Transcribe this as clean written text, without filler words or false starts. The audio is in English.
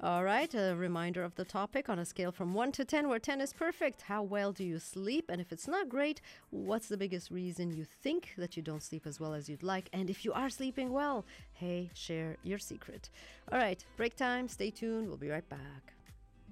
All right, a reminder of the topic on a scale from 1 to 10, where 10 is perfect. How well do you sleep? And if it's not great, what's the biggest reason you think that you don't sleep as well as you'd like? And if you are sleeping well, hey, share your secret. All right, break time. Stay tuned. We'll be right back.